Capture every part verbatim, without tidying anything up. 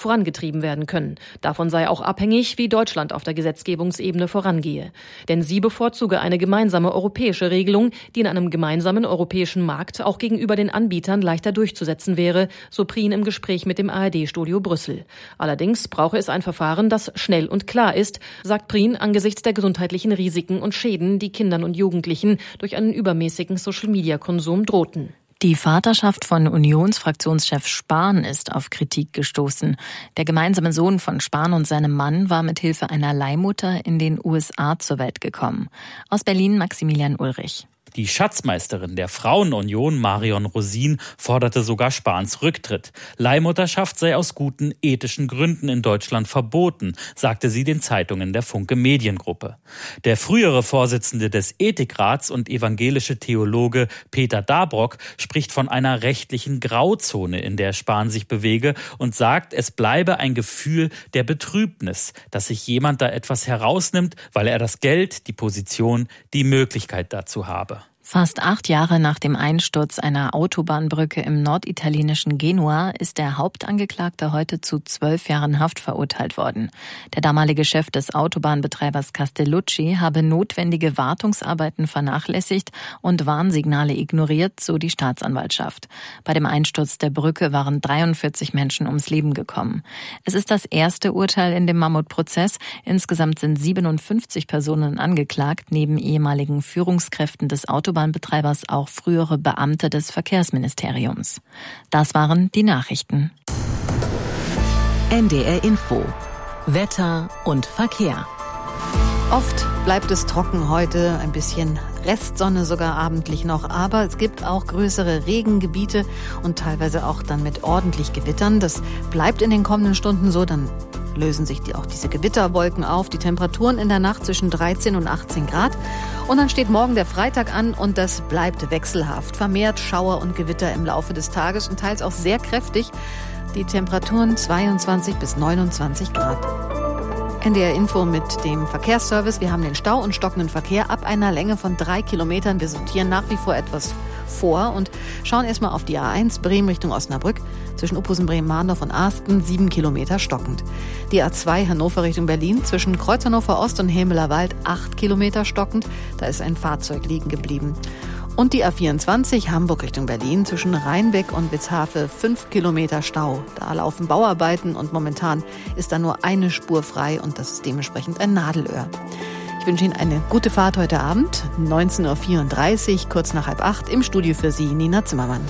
vorangetrieben werden können. Davon sei auch abhängig, wie Deutschland auf der Gesetzgebungsebene vorangehe. Denn sie bevorzuge eine gemeinsame europäische Regelung, die in einem gemeinsamen europäischen Markt auch gegenüber den Anbietern leichter durchzusetzen wäre, so Prien im Gespräch mit dem A R D-Studio Brüssel. Allerdings brauche es ein Verfahren, das schnell und klar ist, sagt Prien angesichts der gesundheitlichen Risiken und Schäden, die Kindern und Jugendlichen durch einen übermäßigen Social-Media-Konsum drohten. Die Vaterschaft von Unionsfraktionschef Spahn ist auf Kritik gestoßen. Der gemeinsame Sohn von Spahn und seinem Mann war mit Hilfe einer Leihmutter in den U S A zur Welt gekommen. Aus Berlin Maximilian Ulrich. Die Schatzmeisterin der Frauenunion, Marion Rosin, forderte sogar Spahns Rücktritt. Leihmutterschaft sei aus guten ethischen Gründen in Deutschland verboten, sagte sie den Zeitungen der Funke Mediengruppe. Der frühere Vorsitzende des Ethikrats und evangelische Theologe Peter Dabrock spricht von einer rechtlichen Grauzone, in der Spahn sich bewege, und sagt, es bleibe ein Gefühl der Betrübnis, dass sich jemand da etwas herausnimmt, weil er das Geld, die Position, die Möglichkeit dazu habe. Fast acht Jahre nach dem Einsturz einer Autobahnbrücke im norditalienischen Genua ist der Hauptangeklagte heute zu zwölf Jahren Haft verurteilt worden. Der damalige Chef des Autobahnbetreibers Castellucci habe notwendige Wartungsarbeiten vernachlässigt und Warnsignale ignoriert, so die Staatsanwaltschaft. Bei dem Einsturz der Brücke waren dreiundvierzig Menschen ums Leben gekommen. Es ist das erste Urteil in dem Mammutprozess. Insgesamt sind siebenundfünfzig Personen angeklagt, neben ehemaligen Führungskräften des Autobahnbetreibers Autobahnbetreibers auch frühere Beamte des Verkehrsministeriums. Das waren die Nachrichten. N D R Info. Wetter und Verkehr. Oft bleibt es trocken heute, ein bisschen Restsonne sogar abendlich noch, aber es gibt auch größere Regengebiete und teilweise auch dann mit ordentlich Gewittern. Das bleibt in den kommenden Stunden so, dann lösen sich die, auch diese Gewitterwolken auf. Die Temperaturen in der Nacht zwischen dreizehn und achtzehn Grad. Und dann steht morgen der Freitag an und das bleibt wechselhaft. Vermehrt Schauer und Gewitter im Laufe des Tages und teils auch sehr kräftig. Die Temperaturen zweiundzwanzig bis neunundzwanzig Grad. N D R Info mit dem Verkehrsservice. Wir haben den Stau und stockenden Verkehr ab einer Länge von drei Kilometern. Wir sortieren nach wie vor etwas vor und schauen erstmal auf die A eins Bremen Richtung Osnabrück. Zwischen Uphusen, Bremen-Mahndorf und Arsten sieben Kilometer stockend. Die A zwei Hannover Richtung Berlin zwischen Kreuz Hannover Ost und Hemeler Wald acht Kilometer stockend. Da ist ein Fahrzeug liegen geblieben. Und die A vierundzwanzig Hamburg Richtung Berlin zwischen Rheinbeck und Witzhafe fünf Kilometer Stau. Da laufen Bauarbeiten und momentan ist da nur eine Spur frei und das ist dementsprechend ein Nadelöhr. Ich wünsche Ihnen eine gute Fahrt heute Abend, neunzehn Uhr vierunddreißig, kurz nach halb acht, im Studio für Sie, Nina Zimmermann.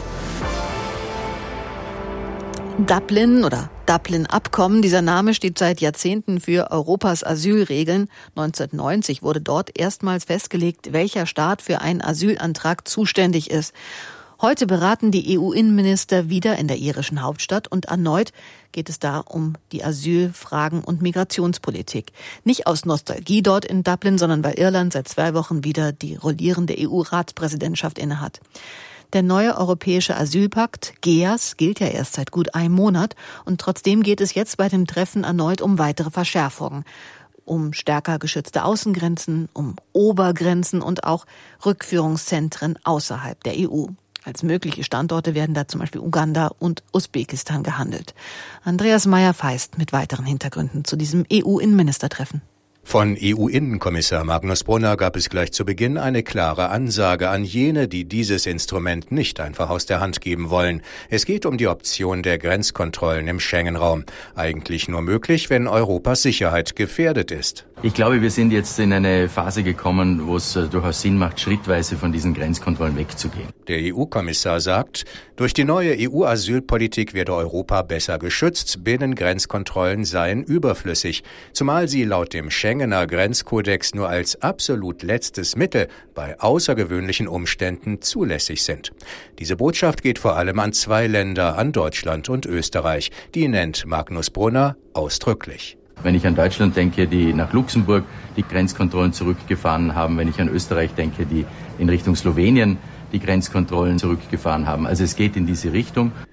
Dublin oder Dublin-Abkommen, dieser Name steht seit Jahrzehnten für Europas Asylregeln. neunzehnhundertneunzig wurde dort erstmals festgelegt, welcher Staat für einen Asylantrag zuständig ist. Heute beraten die E U-Innenminister wieder in der irischen Hauptstadt und erneut geht es da um die Asylfragen und Migrationspolitik. Nicht aus Nostalgie dort in Dublin, sondern weil Irland seit zwei Wochen wieder die rollierende E U-Ratspräsidentschaft innehat. Der neue europäische Asylpakt, G E A S, gilt ja erst seit gut einem Monat und trotzdem geht es jetzt bei dem Treffen erneut um weitere Verschärfungen. Um stärker geschützte Außengrenzen, um Obergrenzen und auch Rückführungszentren außerhalb der E U. Als mögliche Standorte werden da zum Beispiel Uganda und Usbekistan gehandelt. Andreas Meyer-Feist mit weiteren Hintergründen zu diesem E U-Innenministertreffen. Von E U-Innenkommissar Magnus Brunner gab es gleich zu Beginn eine klare Ansage an jene, die dieses Instrument nicht einfach aus der Hand geben wollen. Es geht um die Option der Grenzkontrollen im Schengen-Raum. Eigentlich nur möglich, wenn Europas Sicherheit gefährdet ist. Ich glaube, wir sind jetzt in eine Phase gekommen, wo es durchaus Sinn macht, schrittweise von diesen Grenzkontrollen wegzugehen. Der E U-Kommissar sagt, durch die neue E U-Asylpolitik werde Europa besser geschützt, Binnengrenzkontrollen seien überflüssig, zumal sie laut dem Schengener Grenzkodex nur als absolut letztes Mittel bei außergewöhnlichen Umständen zulässig sind. Diese Botschaft geht vor allem an zwei Länder, an Deutschland und Österreich. Die nennt Magnus Brunner ausdrücklich. Wenn ich an Deutschland denke, die nach Luxemburg die Grenzkontrollen zurückgefahren haben, wenn ich an Österreich denke, die in Richtung Slowenien die Grenzkontrollen zurückgefahren haben. Also es geht in diese Richtung.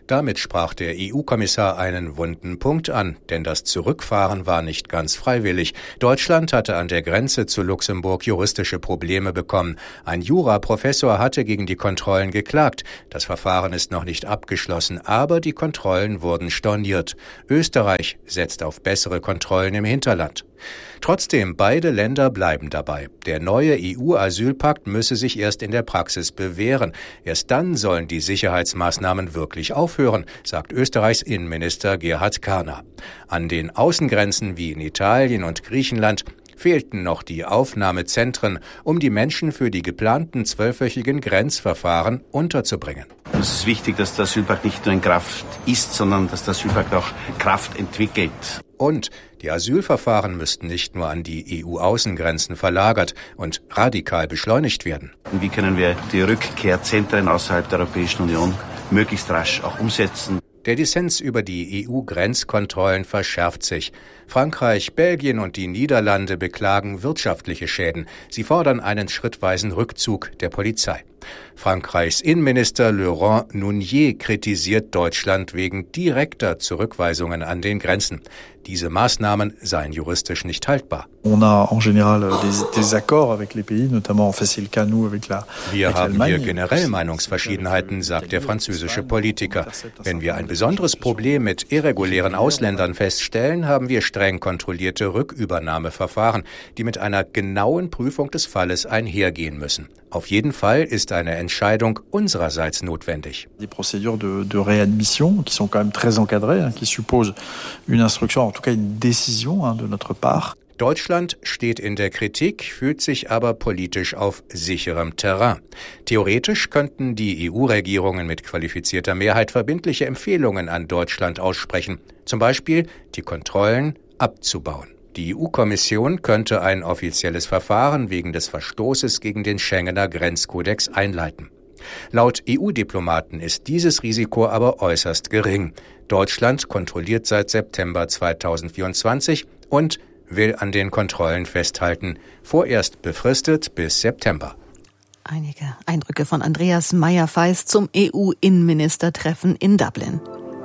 Damit sprach der E U-Kommissar einen wunden Punkt an, denn das Zurückfahren war nicht ganz freiwillig. Deutschland hatte an der Grenze zu Luxemburg juristische Probleme bekommen. Ein Juraprofessor hatte gegen die Kontrollen geklagt. Das Verfahren ist noch nicht abgeschlossen, aber die Kontrollen wurden storniert. Österreich setzt auf bessere Kontrollen im Hinterland. Trotzdem, beide Länder bleiben dabei. Der neue E U-Asylpakt müsse sich erst in der Praxis bewähren. Erst dann sollen die Sicherheitsmaßnahmen wirklich aufhören, sagt Österreichs Innenminister Gerhard Karner. An den Außengrenzen wie in Italien und Griechenland fehlten noch die Aufnahmezentren, um die Menschen für die geplanten zwölfwöchigen Grenzverfahren unterzubringen. Es ist wichtig, dass der Asylpakt nicht nur in Kraft ist, sondern dass der Asylpakt auch Kraft entwickelt. Und die Asylverfahren müssten nicht nur an die E U-Außengrenzen verlagert und radikal beschleunigt werden. Und wie können wir die Rückkehrzentren außerhalb der Europäischen Union möglichst rasch auch umsetzen? Der Dissens über die E U-Grenzkontrollen verschärft sich. Frankreich, Belgien und die Niederlande beklagen wirtschaftliche Schäden. Sie fordern einen schrittweisen Rückzug der Polizei. Frankreichs Innenminister Laurent Nunez kritisiert Deutschland wegen direkter Zurückweisungen an den Grenzen. Diese Maßnahmen seien juristisch nicht haltbar. On a en général des, des accords avec les pays, notamment en fait c'est le cas nous avec la. Wir haben hier generell Meinungsverschiedenheiten, sagt der französische Politiker. Wenn wir ein besonderes Problem mit irregulären Ausländern feststellen, haben wir streng kontrollierte Rückübernahmeverfahren, die mit einer genauen Prüfung des Falles einhergehen müssen. Auf jeden Fall ist eine Entscheidung unsererseits notwendig. Des procédures de, de réadmission qui sont quand même très encadrées, hein, qui supposent une instruction, en tout cas une décision hein, de notre part. Deutschland steht in der Kritik, fühlt sich aber politisch auf sicherem Terrain. Theoretisch könnten die E U-Regierungen mit qualifizierter Mehrheit verbindliche Empfehlungen an Deutschland aussprechen, zum Beispiel die Kontrollen abzubauen. Die E U-Kommission könnte ein offizielles Verfahren wegen des Verstoßes gegen den Schengener Grenzkodex einleiten. Laut E U-Diplomaten ist dieses Risiko aber äußerst gering. Deutschland kontrolliert seit September zweitausendvierundzwanzig und will an den Kontrollen festhalten, vorerst befristet bis September. Einige Eindrücke von Andreas Meyer-Feist zum E U-Innenministertreffen in Dublin.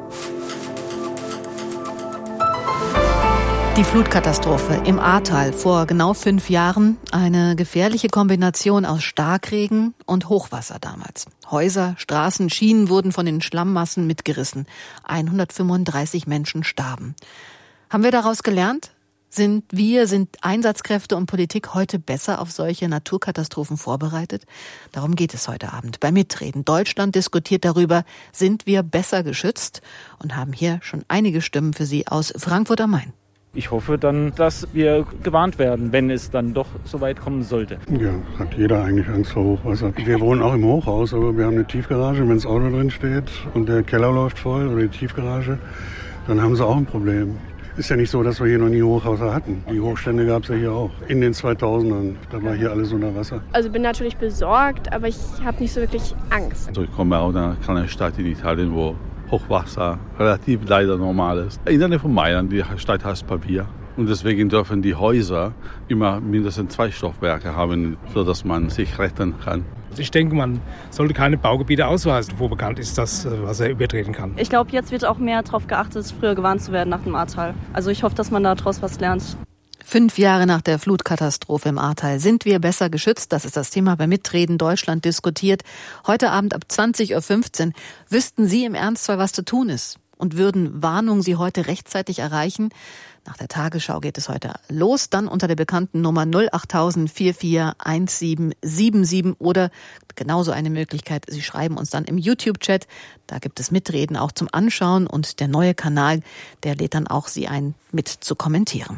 Die Flutkatastrophe im Ahrtal vor genau fünf Jahren, eine gefährliche Kombination aus Starkregen und Hochwasser damals. Häuser, Straßen, Schienen wurden von den Schlammmassen mitgerissen. hundertfünfunddreißig Menschen starben. Haben wir daraus gelernt? Sind wir, sind Einsatzkräfte und Politik heute besser auf solche Naturkatastrophen vorbereitet? Darum geht es heute Abend bei Mitreden. Deutschland diskutiert darüber, sind wir besser geschützt? Und haben hier schon einige Stimmen für Sie aus Frankfurt am Main. Ich hoffe dann, dass wir gewarnt werden, wenn es dann doch so weit kommen sollte. Ja, hat jeder eigentlich Angst vor Hochwasser. Wir wohnen auch im Hochhaus, aber wir haben eine Tiefgarage. Wenn das Auto drin steht und der Keller läuft voll oder die Tiefgarage, dann haben sie auch ein Problem. Ist ja nicht so, dass wir hier noch nie Hochhäuser hatten. Die Hochstände gab es ja hier auch. In den zweitausendern, da war hier alles unter Wasser. Also bin natürlich besorgt, aber ich habe nicht so wirklich Angst. Also ich komme aus einer kleinen Stadt in Italien, wo Hochwasser relativ leider normal ist. In der Nähe von Mailand, die Stadt heißt Pavia. Und deswegen dürfen die Häuser immer mindestens zwei Stockwerke haben, sodass man sich retten kann. Ich denke, man sollte keine Baugebiete ausweisen, wo bekannt ist, dass Wasser übertreten kann. Ich glaube, jetzt wird auch mehr darauf geachtet, früher gewarnt zu werden nach dem Ahrtal. Also ich hoffe, dass man daraus was lernt. Fünf Jahre nach der Flutkatastrophe im Ahrtal. Sind wir besser geschützt? Das ist das Thema bei Mitreden Deutschland diskutiert. Heute Abend ab zwanzig Uhr fünfzehn. Wüssten Sie im Ernstfall, was zu tun ist? Und würden Warnungen Sie heute rechtzeitig erreichen? Nach der Tagesschau geht es heute los, dann unter der bekannten Nummer null acht null vier vier eins sieben sieben sieben oder genauso eine Möglichkeit, Sie schreiben uns dann im YouTube-Chat, da gibt es Mitreden auch zum Anschauen und der neue Kanal, der lädt dann auch Sie ein, mit zu kommentieren.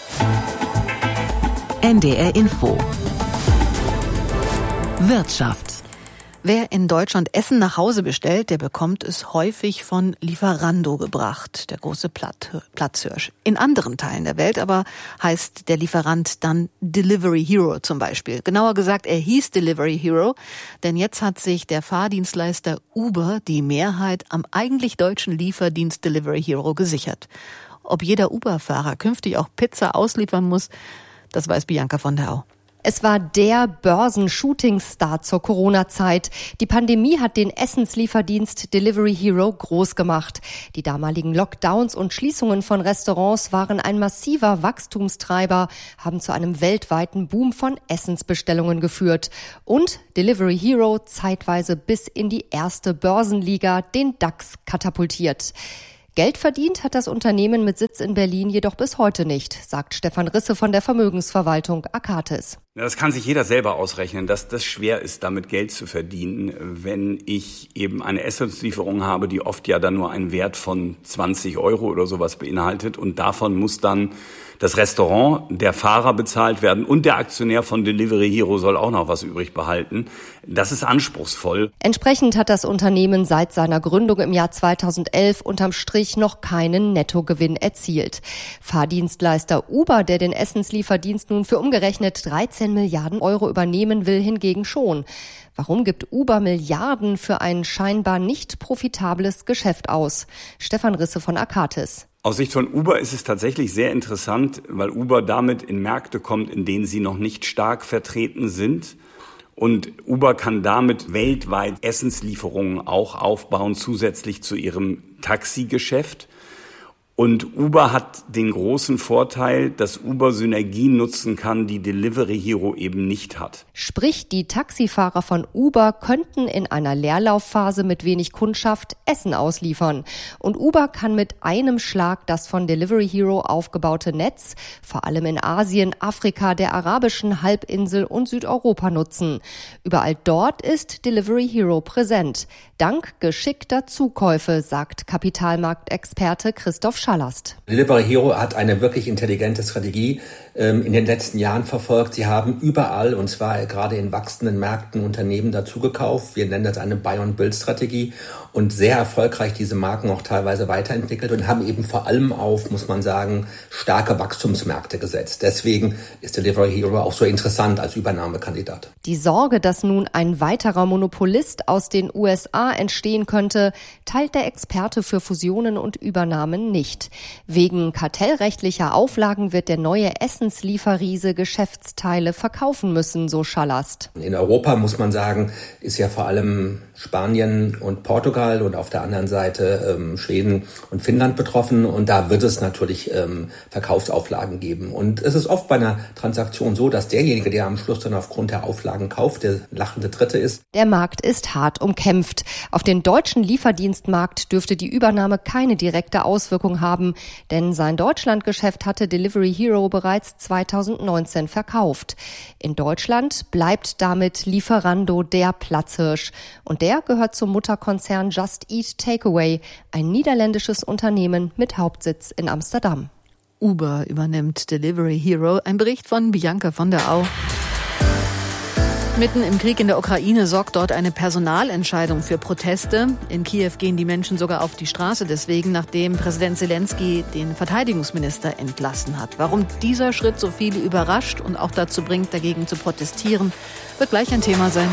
N D R Info Wirtschaft. Wer in Deutschland Essen nach Hause bestellt, der bekommt es häufig von Lieferando gebracht, der große Platzhirsch. In anderen Teilen der Welt aber heißt der Lieferant dann Delivery Hero zum Beispiel. Genauer gesagt, er hieß Delivery Hero, denn jetzt hat sich der Fahrdienstleister Uber die Mehrheit am eigentlich deutschen Lieferdienst Delivery Hero gesichert. Ob jeder Uber-Fahrer künftig auch Pizza ausliefern muss, das weiß Bianca von der Au. Es war der Börsen-Shooting-Star zur Corona-Zeit. Die Pandemie hat den Essenslieferdienst Delivery Hero groß gemacht. Die damaligen Lockdowns und Schließungen von Restaurants waren ein massiver Wachstumstreiber, haben zu einem weltweiten Boom von Essensbestellungen geführt. Und Delivery Hero zeitweise bis in die erste Börsenliga, den DAX, katapultiert. Geld verdient hat das Unternehmen mit Sitz in Berlin jedoch bis heute nicht, sagt Stefan Risse von der Vermögensverwaltung Akatis. Das kann sich jeder selber ausrechnen, dass das schwer ist, damit Geld zu verdienen, wenn ich eben eine Essenslieferung habe, die oft ja dann nur einen Wert von zwanzig Euro oder sowas beinhaltet. Und davon muss dann das Restaurant, der Fahrer bezahlt werden und der Aktionär von Delivery Hero soll auch noch was übrig behalten. Das ist anspruchsvoll. Entsprechend hat das Unternehmen seit seiner Gründung im Jahr zweitausendelf unterm Strich noch keinen Nettogewinn erzielt. Fahrdienstleister Uber, der den Essenslieferdienst nun für umgerechnet dreizehn Milliarden Euro übernehmen will, hingegen schon. Warum gibt Uber Milliarden für ein scheinbar nicht profitables Geschäft aus? Stefan Risse von Akatis. Aus Sicht von Uber ist es tatsächlich sehr interessant, weil Uber damit in Märkte kommt, in denen sie noch nicht stark vertreten sind. Und Uber kann damit weltweit Essenslieferungen auch aufbauen, zusätzlich zu ihrem Taxigeschäft. Und Uber hat den großen Vorteil, dass Uber Synergien nutzen kann, die Delivery Hero eben nicht hat. Sprich, die Taxifahrer von Uber könnten in einer Leerlaufphase mit wenig Kundschaft Essen ausliefern. Und Uber kann mit einem Schlag das von Delivery Hero aufgebaute Netz, vor allem in Asien, Afrika, der arabischen Halbinsel und Südeuropa nutzen. Überall dort ist Delivery Hero präsent. Dank geschickter Zukäufe, sagt Kapitalmarktexperte Christoph Schallast. Delivery Hero hat eine wirklich intelligente Strategie ähm, in den letzten Jahren verfolgt. Sie haben überall, und zwar gerade in wachsenden Märkten, Unternehmen dazugekauft. Wir nennen das eine Buy-and-Build-Strategie und sehr erfolgreich diese Marken auch teilweise weiterentwickelt und haben eben vor allem auf, muss man sagen, starke Wachstumsmärkte gesetzt. Deswegen ist Delivery Hero auch so interessant als Übernahmekandidat. Die Sorge, dass nun ein weiterer Monopolist aus den U S A entstehen könnte, teilt der Experte für Fusionen und Übernahmen nicht. Wegen kartellrechtlicher Auflagen wird der neue Essenslieferriese Geschäftsteile verkaufen müssen, so Schallast. In Europa, muss man sagen, ist ja vor allem Spanien und Portugal und auf der anderen Seite ähm, Schweden und Finnland betroffen. Und da wird es natürlich ähm, Verkaufsauflagen geben. Und es ist oft bei einer Transaktion so, dass derjenige, der am Schluss dann aufgrund der Auflagen kauft, der lachende Dritte ist. Der Markt ist hart umkämpft. Auf den deutschen Lieferdienstmarkt dürfte die Übernahme keine direkte Auswirkung haben, denn sein Deutschlandgeschäft hatte Delivery Hero bereits zweitausendneunzehn verkauft. In Deutschland bleibt damit Lieferando der Platzhirsch. Und der gehört zum Mutterkonzern Just Eat Takeaway, ein niederländisches Unternehmen mit Hauptsitz in Amsterdam. Uber übernimmt Delivery Hero. Ein Bericht von Bianca von der Au. Mitten im Krieg in der Ukraine sorgt dort eine Personalentscheidung für Proteste. In Kiew gehen die Menschen sogar auf die Straße deswegen, nachdem Präsident Zelensky den Verteidigungsminister entlassen hat. Warum dieser Schritt so viele überrascht und auch dazu bringt, dagegen zu protestieren, wird gleich ein Thema sein.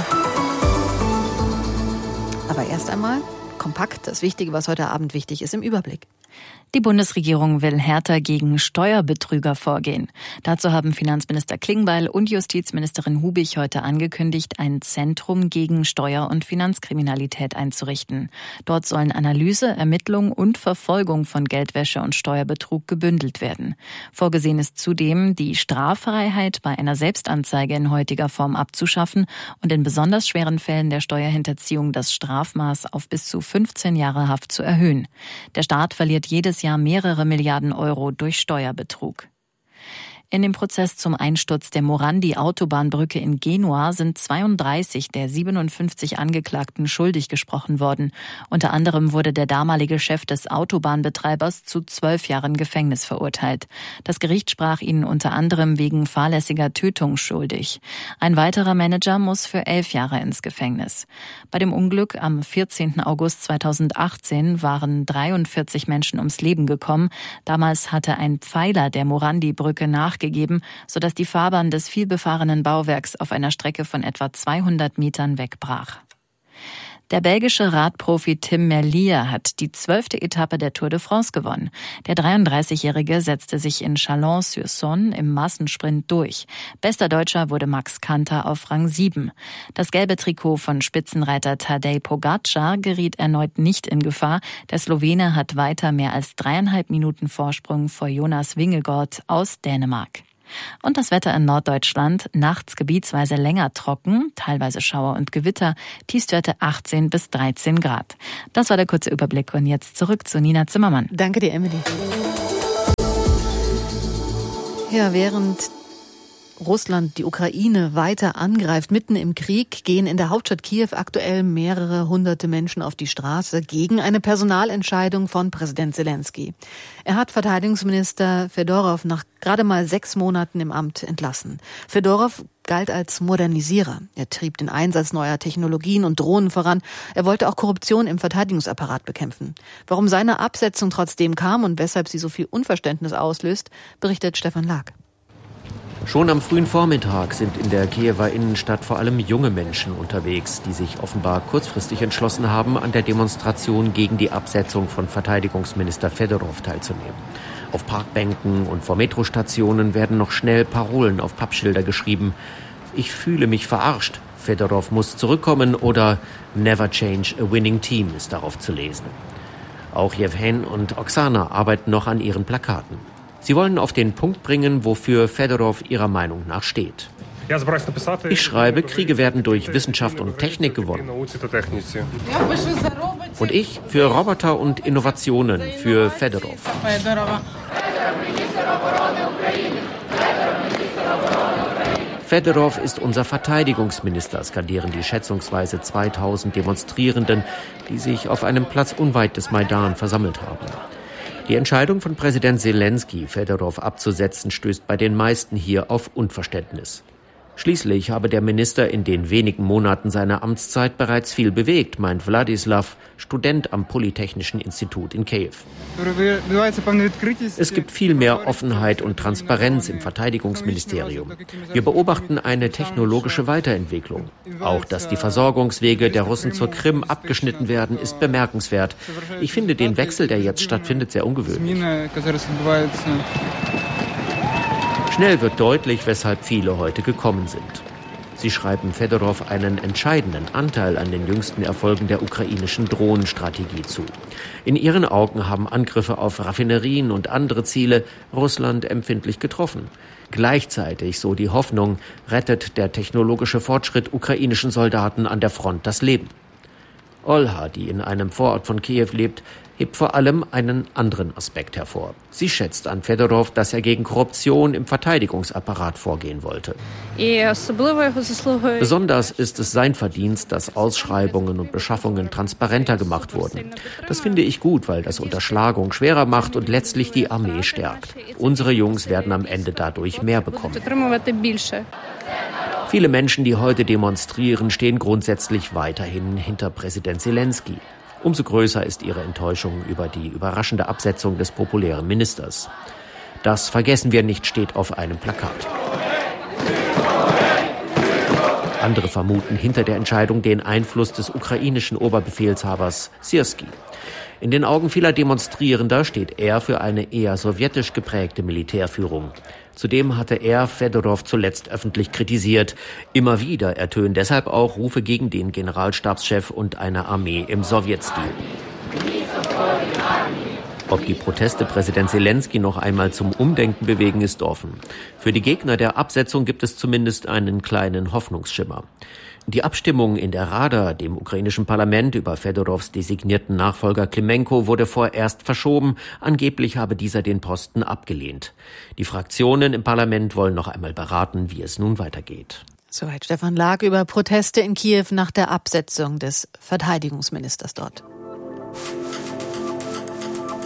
Aber erst einmal kompakt das Wichtige, was heute Abend wichtig ist, im Überblick. Die Bundesregierung will härter gegen Steuerbetrüger vorgehen. Dazu haben Finanzminister Klingbeil und Justizministerin Hubich heute angekündigt, ein Zentrum gegen Steuer- und Finanzkriminalität einzurichten. Dort sollen Analyse, Ermittlung und Verfolgung von Geldwäsche und Steuerbetrug gebündelt werden. Vorgesehen ist zudem, die Straffreiheit bei einer Selbstanzeige in heutiger Form abzuschaffen und in besonders schweren Fällen der Steuerhinterziehung das Strafmaß auf bis zu fünfzehn Jahre Haft zu erhöhen. Der Staat verliert jedes Jahr mehrere Milliarden Euro durch Steuerbetrug. In dem Prozess zum Einsturz der Morandi-Autobahnbrücke in Genua sind zweiunddreißig der siebenundfünfzig Angeklagten schuldig gesprochen worden. Unter anderem wurde der damalige Chef des Autobahnbetreibers zu zwölf Jahren Gefängnis verurteilt. Das Gericht sprach ihn unter anderem wegen fahrlässiger Tötung schuldig. Ein weiterer Manager muss für elf Jahre ins Gefängnis. Bei dem Unglück am vierzehnten August zweitausendachtzehn waren dreiundvierzig Menschen ums Leben gekommen. Damals hatte ein Pfeiler der Morandi-Brücke nach gegeben, sodass die Fahrbahn des vielbefahrenen Bauwerks auf einer Strecke von etwa zweihundert Metern wegbrach. Der belgische Radprofi Tim Merlier hat die zwölfte Etappe der Tour de France gewonnen. Der dreiunddreißigjährige setzte sich in Chalon-sur-Saône im Massensprint durch. Bester Deutscher wurde Max Kanter auf Rang sieben. Das gelbe Trikot von Spitzenreiter Tadej Pogačar geriet erneut nicht in Gefahr. Der Slowene hat weiter mehr als dreieinhalb Minuten Vorsprung vor Jonas Vingegaard aus Dänemark. Und das Wetter in Norddeutschland, nachts gebietsweise länger trocken, teilweise Schauer und Gewitter, Tiefstwerte achtzehn bis dreizehn Grad. Das war der kurze Überblick und jetzt zurück zu Nina Zimmermann. Danke dir, Emily. Ja, während Russland die Ukraine weiter angreift, mitten im Krieg, gehen in der Hauptstadt Kiew aktuell mehrere hunderte Menschen auf die Straße gegen eine Personalentscheidung von Präsident Zelensky. Er hat Verteidigungsminister Fedorov nach gerade mal sechs Monaten im Amt entlassen. Fedorov galt als Modernisierer. Er trieb den Einsatz neuer Technologien und Drohnen voran. Er wollte auch Korruption im Verteidigungsapparat bekämpfen. Warum seine Absetzung trotzdem kam und weshalb sie so viel Unverständnis auslöst, berichtet Stefan Lag. Schon am frühen Vormittag sind in der Kiewer Innenstadt vor allem junge Menschen unterwegs, die sich offenbar kurzfristig entschlossen haben, an der Demonstration gegen die Absetzung von Verteidigungsminister Fedorov teilzunehmen. Auf Parkbänken und vor Metrostationen werden noch schnell Parolen auf Pappschilder geschrieben. Ich fühle mich verarscht. Fedorov muss zurückkommen oder Never change a winning team ist darauf zu lesen. Auch Jewhen und Oksana arbeiten noch an ihren Plakaten. Sie wollen auf den Punkt bringen, wofür Fedorov ihrer Meinung nach steht. Ich schreibe, Kriege werden durch Wissenschaft und Technik gewonnen. Und ich für Roboter und Innovationen, für Fedorov. Fedorov ist unser Verteidigungsminister, skandieren die schätzungsweise zweitausend Demonstrierenden, die sich auf einem Platz unweit des Maidan versammelt haben. Die Entscheidung von Präsident Zelensky, Fedorov abzusetzen, stößt bei den meisten hier auf Unverständnis. Schließlich habe der Minister in den wenigen Monaten seiner Amtszeit bereits viel bewegt, meint Wladislav, Student am Polytechnischen Institut in Kiew. Es gibt viel mehr Offenheit und Transparenz im Verteidigungsministerium. Wir beobachten eine technologische Weiterentwicklung. Auch, dass die Versorgungswege der Russen zur Krim abgeschnitten werden, ist bemerkenswert. Ich finde den Wechsel, der jetzt stattfindet, sehr ungewöhnlich. Schnell wird deutlich, weshalb viele heute gekommen sind. Sie schreiben Fedorov einen entscheidenden Anteil an den jüngsten Erfolgen der ukrainischen Drohnenstrategie zu. In ihren Augen haben Angriffe auf Raffinerien und andere Ziele Russland empfindlich getroffen. Gleichzeitig, so die Hoffnung, rettet der technologische Fortschritt ukrainischen Soldaten an der Front das Leben. Olha, die in einem Vorort von Kiew lebt, hebt vor allem einen anderen Aspekt hervor. Sie schätzt an Fedorov, dass er gegen Korruption im Verteidigungsapparat vorgehen wollte. Besonders ist es sein Verdienst, dass Ausschreibungen und Beschaffungen transparenter gemacht wurden. Das finde ich gut, weil das Unterschlagung schwerer macht und letztlich die Armee stärkt. Unsere Jungs werden am Ende dadurch mehr bekommen. Viele Menschen, die heute demonstrieren, stehen grundsätzlich weiterhin hinter Präsident Zelensky. Umso größer ist ihre Enttäuschung über die überraschende Absetzung des populären Ministers. Das vergessen wir nicht, steht auf einem Plakat. Andere vermuten hinter der Entscheidung den Einfluss des ukrainischen Oberbefehlshabers Syrski. In den Augen vieler Demonstrierender steht er für eine eher sowjetisch geprägte Militärführung. Zudem hatte er Fedorov zuletzt öffentlich kritisiert. Immer wieder ertönen deshalb auch Rufe gegen den Generalstabschef und eine Armee im Sowjetstil. Ob die Proteste Präsident Zelensky noch einmal zum Umdenken bewegen, ist offen. Für die Gegner der Absetzung gibt es zumindest einen kleinen Hoffnungsschimmer. Die Abstimmung in der Rada, dem ukrainischen Parlament, über Fedorovs designierten Nachfolger Klimenko wurde vorerst verschoben. Angeblich habe dieser den Posten abgelehnt. Die Fraktionen im Parlament wollen noch einmal beraten, wie es nun weitergeht. Soweit Stefan Lag über Proteste in Kiew nach der Absetzung des Verteidigungsministers dort.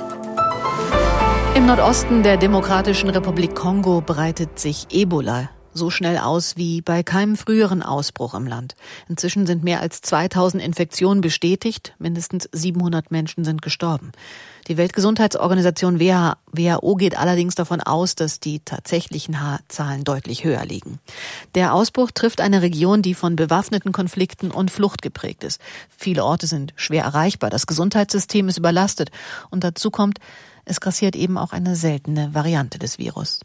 Im Nordosten der Demokratischen Republik Kongo breitet sich Ebola so schnell aus wie bei keinem früheren Ausbruch im Land. Inzwischen sind mehr als zweitausend Infektionen bestätigt, mindestens siebenhundert Menschen sind gestorben. Die Weltgesundheitsorganisation W H O geht allerdings davon aus, dass die tatsächlichen Zahlen deutlich höher liegen. Der Ausbruch trifft eine Region, die von bewaffneten Konflikten und Flucht geprägt ist. Viele Orte sind schwer erreichbar, das Gesundheitssystem ist überlastet und dazu kommt, es grassiert eben auch eine seltene Variante des Virus.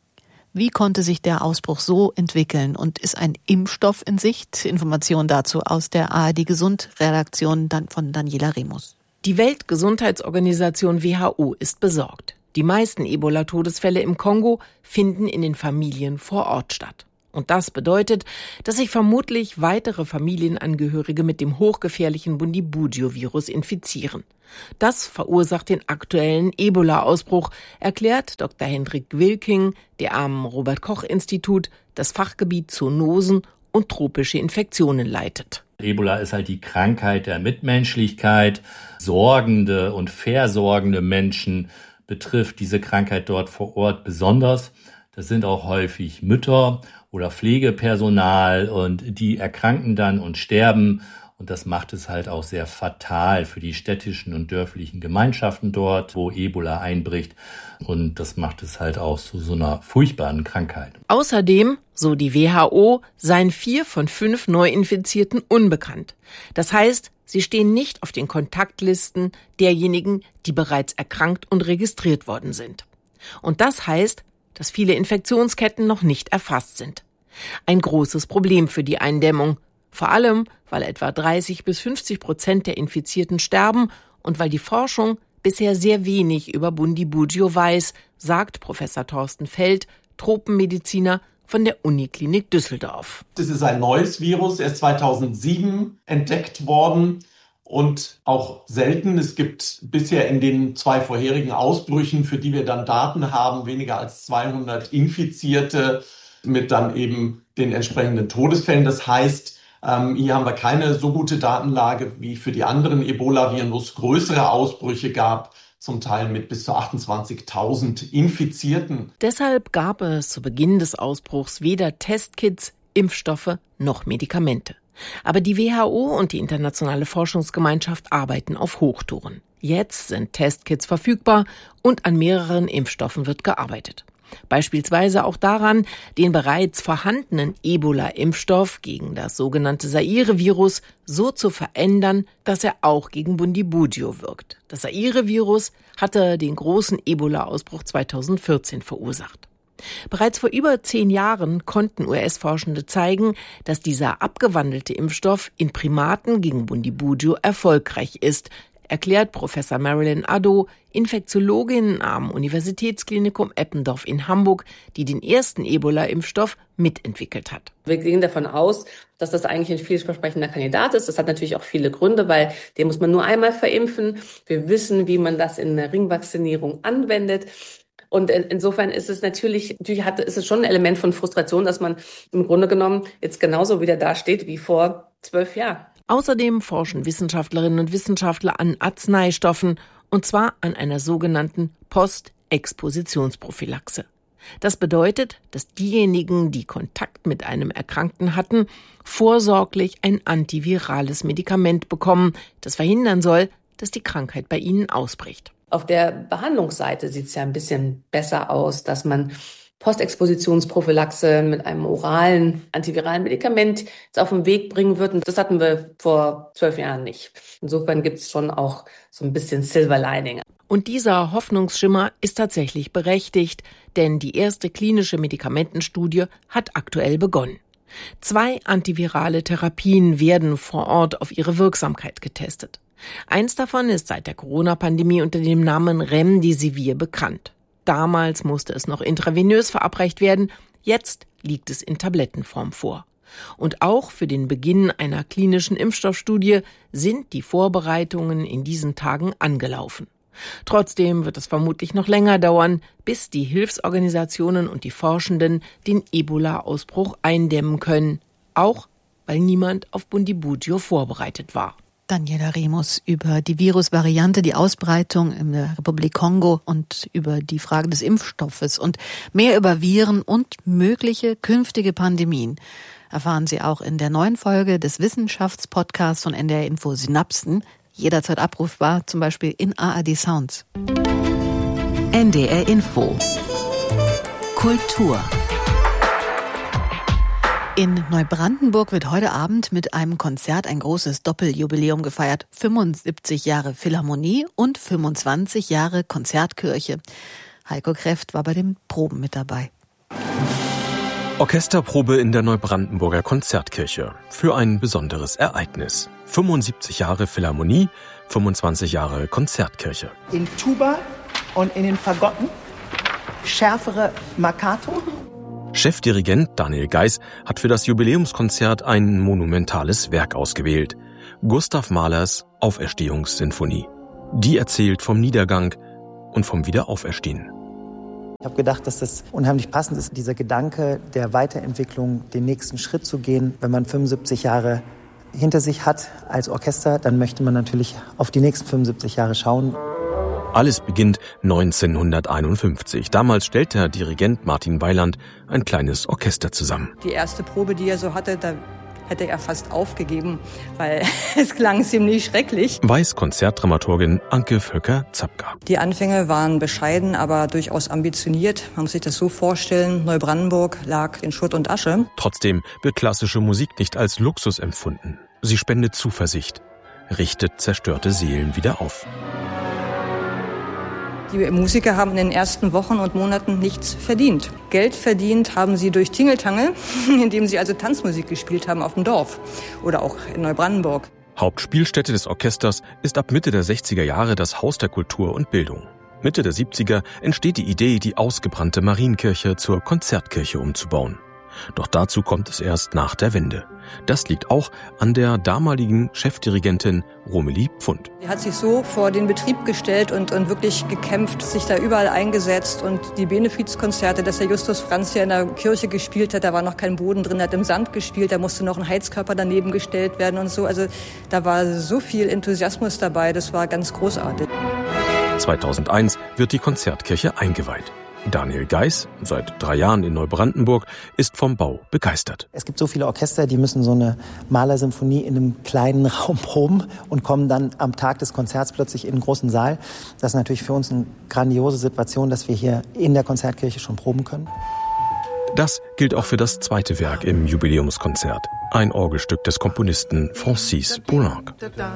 Wie konnte sich der Ausbruch so entwickeln und ist ein Impfstoff in Sicht? Informationen dazu aus der A R D Gesund Redaktion von Daniela Remus. Die Weltgesundheitsorganisation W H O ist besorgt. Die meisten Ebola-Todesfälle im Kongo finden in den Familien vor Ort statt. Und das bedeutet, dass sich vermutlich weitere Familienangehörige mit dem hochgefährlichen Bundibugyo-Virus infizieren. Das verursacht den aktuellen Ebola-Ausbruch, erklärt Doktor Hendrik Wilking, der am Robert-Koch-Institut das Fachgebiet Zoonosen und tropische Infektionen leitet. Ebola ist halt die Krankheit der Mitmenschlichkeit. Sorgende und versorgende Menschen betrifft diese Krankheit dort vor Ort besonders. Das sind auch häufig Mütter oder Pflegepersonal und die erkranken dann und sterben. Und das macht es halt auch sehr fatal für die städtischen und dörflichen Gemeinschaften dort, wo Ebola einbricht. Und das macht es halt auch zu so einer furchtbaren Krankheit. Außerdem, so die W H O, seien vier von fünf Neuinfizierten unbekannt. Das heißt, sie stehen nicht auf den Kontaktlisten derjenigen, die bereits erkrankt und registriert worden sind. Und das heißt, dass viele Infektionsketten noch nicht erfasst sind. Ein großes Problem für die Eindämmung. Vor allem, weil etwa dreißig bis fünfzig Prozent der Infizierten sterben und weil die Forschung bisher sehr wenig über Bundibugyo weiß, sagt Professor Thorsten Feld, Tropenmediziner von der Uniklinik Düsseldorf. Das ist ein neues Virus, erst zweitausendsieben entdeckt worden und auch selten. Es gibt bisher in den zwei vorherigen Ausbrüchen, für die wir dann Daten haben, weniger als zweihundert Infizierte mit dann eben den entsprechenden Todesfällen. Das heißt, Ähm, hier haben wir keine so gute Datenlage wie für die anderen Ebola-Viren, wo es größere Ausbrüche gab, zum Teil mit bis zu achtundzwanzigtausend Infizierten. Deshalb gab es zu Beginn des Ausbruchs weder Testkits, Impfstoffe noch Medikamente. Aber die W H O und die internationale Forschungsgemeinschaft arbeiten auf Hochtouren. Jetzt sind Testkits verfügbar und an mehreren Impfstoffen wird gearbeitet. Beispielsweise auch daran, den bereits vorhandenen Ebola-Impfstoff gegen das sogenannte Zaire-Virus so zu verändern, dass er auch gegen Bundibugyo wirkt. Das Zaire-Virus hatte den großen Ebola-Ausbruch zweitausendvierzehn verursacht. Bereits vor über zehn Jahren konnten U S-Forschende zeigen, dass dieser abgewandelte Impfstoff in Primaten gegen Bundibugyo erfolgreich ist, erklärt Professor Marilyn Addo, Infektiologin am Universitätsklinikum Eppendorf in Hamburg, die den ersten Ebola-Impfstoff mitentwickelt hat. Wir gehen davon aus, dass das eigentlich ein vielversprechender Kandidat ist. Das hat natürlich auch viele Gründe, weil den muss man nur einmal verimpfen. Wir wissen, wie man das in der Ringvakzinierung anwendet. Und insofern ist es natürlich, natürlich hat, ist es schon ein Element von Frustration, dass man im Grunde genommen jetzt genauso wieder dasteht wie vor zwölf Jahren. Außerdem forschen Wissenschaftlerinnen und Wissenschaftler an Arzneistoffen, und zwar an einer sogenannten Postexpositionsprophylaxe. Das bedeutet, dass diejenigen, die Kontakt mit einem Erkrankten hatten, vorsorglich ein antivirales Medikament bekommen, das verhindern soll, dass die Krankheit bei ihnen ausbricht. Auf der Behandlungsseite sieht es ja ein bisschen besser aus, dass man Postexpositionsprophylaxe mit einem oralen antiviralen Medikament jetzt auf den Weg bringen wird. Und das hatten wir vor zwölf Jahren nicht. Insofern gibt es schon auch so ein bisschen Silver Lining. Und dieser Hoffnungsschimmer ist tatsächlich berechtigt, denn die erste klinische Medikamentenstudie hat aktuell begonnen. Zwei antivirale Therapien werden vor Ort auf ihre Wirksamkeit getestet. Eins davon ist seit der Corona-Pandemie unter dem Namen Remdesivir bekannt. Damals musste es noch intravenös verabreicht werden, jetzt liegt es in Tablettenform vor. Und auch für den Beginn einer klinischen Impfstoffstudie sind die Vorbereitungen in diesen Tagen angelaufen. Trotzdem wird es vermutlich noch länger dauern, bis die Hilfsorganisationen und die Forschenden den Ebola-Ausbruch eindämmen können, auch weil niemand auf Bundibugyo vorbereitet war. Daniela Remus über die Virusvariante, die Ausbreitung in der Republik Kongo und über die Frage des Impfstoffes und mehr über Viren und mögliche künftige Pandemien erfahren Sie auch in der neuen Folge des Wissenschaftspodcasts von N D R Info Synapsen, jederzeit abrufbar, zum Beispiel in A R D Sounds. N D R Info Kultur. In Neubrandenburg wird heute Abend mit einem Konzert ein großes Doppeljubiläum gefeiert. fünfundsiebzig Jahre Philharmonie und fünfundzwanzig Jahre Konzertkirche. Heiko Kräft war bei den Proben mit dabei. Orchesterprobe in der Neubrandenburger Konzertkirche. Für ein besonderes Ereignis. fünfundsiebzig Jahre Philharmonie, fünfundzwanzig Jahre Konzertkirche. In Tuba und in den Fagotten schärfere Marcato. Chefdirigent Daniel Geiss hat für das Jubiläumskonzert ein monumentales Werk ausgewählt. Gustav Mahlers Auferstehungssinfonie. Die erzählt vom Niedergang und vom Wiederauferstehen. Ich habe gedacht, dass das unheimlich passend ist, dieser Gedanke der Weiterentwicklung, den nächsten Schritt zu gehen. Wenn man fünfundsiebzig Jahre hinter sich hat als Orchester, dann möchte man natürlich auf die nächsten fünfundsiebzig Jahre schauen. Alles beginnt neunzehnhunderteinundfünfzig. Damals stellt der Dirigent Martin Weiland ein kleines Orchester zusammen. Die erste Probe, die er so hatte, da hätte er fast aufgegeben, weil es klang ziemlich schrecklich. Weiß Konzertdramaturgin Anke Völker-Zapka. Die Anfänge waren bescheiden, aber durchaus ambitioniert. Man muss sich das so vorstellen, Neubrandenburg lag in Schutt und Asche. Trotzdem wird klassische Musik nicht als Luxus empfunden. Sie spendet Zuversicht, richtet zerstörte Seelen wieder auf. Die Musiker haben in den ersten Wochen und Monaten nichts verdient. Geld verdient haben sie durch Tingeltangel, indem sie also Tanzmusik gespielt haben auf dem Dorf oder auch in Neubrandenburg. Hauptspielstätte des Orchesters ist ab Mitte der sechziger Jahre das Haus der Kultur und Bildung. Mitte der siebziger entsteht die Idee, die ausgebrannte Marienkirche zur Konzertkirche umzubauen. Doch dazu kommt es erst nach der Wende. Das liegt auch an der damaligen Chefdirigentin Romelie Pfund. Sie hat sich so vor den Betrieb gestellt und, und wirklich gekämpft, sich da überall eingesetzt. Und die Benefizkonzerte, dass der Justus Franz hier in der Kirche gespielt hat, da war noch kein Boden drin, er hat im Sand gespielt, da musste noch ein Heizkörper daneben gestellt werden und so. Also da war so viel Enthusiasmus dabei, das war ganz großartig. zweitausendeins wird die Konzertkirche eingeweiht. Daniel Geiss, seit drei Jahren in Neubrandenburg, ist vom Bau begeistert. Es gibt so viele Orchester, die müssen so eine Mahler-Symphonie in einem kleinen Raum proben und kommen dann am Tag des Konzerts plötzlich in einen großen Saal. Das ist natürlich für uns eine grandiose Situation, dass wir hier in der Konzertkirche schon proben können. Das gilt auch für das zweite Werk im Jubiläumskonzert. Ein Orgelstück des Komponisten Francis Poulenc.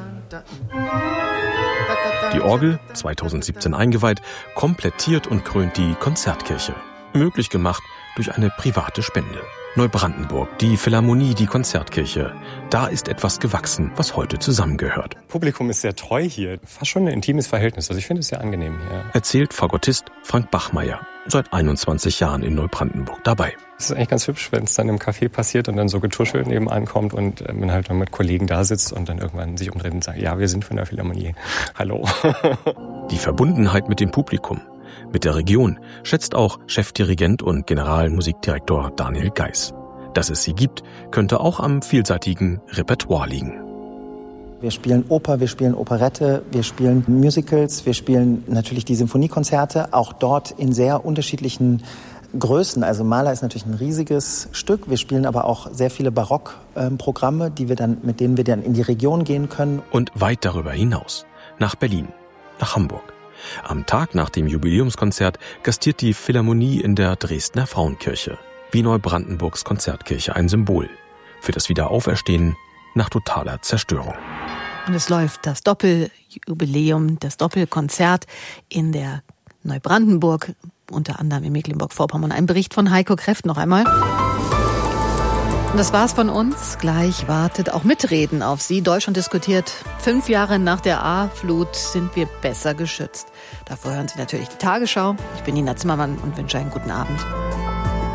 Die Orgel, zweitausendsiebzehn eingeweiht, komplettiert und krönt die Konzertkirche. Möglich gemacht durch eine private Spende. Neubrandenburg, die Philharmonie, die Konzertkirche. Da ist etwas gewachsen, was heute zusammengehört. Publikum ist sehr treu hier. Fast schon ein intimes Verhältnis. Also ich finde es sehr angenehm hier. Erzählt Fagottist Frank Bachmeier. Seit einundzwanzig Jahren in Neubrandenburg dabei. Es ist eigentlich ganz hübsch, wenn es dann im Café passiert und dann so getuschelt nebenan kommt und man halt dann mit Kollegen da sitzt und dann irgendwann sich umdreht und sagt, ja, wir sind von der Philharmonie. Hallo. Die Verbundenheit mit dem Publikum, mit der Region, schätzt auch Chefdirigent und Generalmusikdirektor Daniel Geiss. Dass es sie gibt, könnte auch am vielseitigen Repertoire liegen. Wir spielen Oper, wir spielen Operette, wir spielen Musicals, wir spielen natürlich die Symphoniekonzerte, auch dort in sehr unterschiedlichen Größen. Also Mahler ist natürlich ein riesiges Stück. Wir spielen aber auch sehr viele Barockprogramme, die wir dann, mit denen wir dann in die Region gehen können. Und weit darüber hinaus. Nach Berlin, nach Hamburg. Am Tag nach dem Jubiläumskonzert gastiert die Philharmonie in der Dresdner Frauenkirche. Wie Neubrandenburgs Konzertkirche ein Symbol für das Wiederauferstehen nach totaler Zerstörung. Und es läuft das Doppeljubiläum, das Doppelkonzert in der Neubrandenburg, unter anderem in Mecklenburg-Vorpommern. Ein Bericht von Heiko Kräft noch einmal. Und das war's von uns. Gleich wartet auch Mitreden auf Sie. Deutschland diskutiert. Fünf Jahre nach der A-Flut sind wir besser geschützt. Davor hören Sie natürlich die Tagesschau. Ich bin Nina Zimmermann und wünsche einen guten Abend.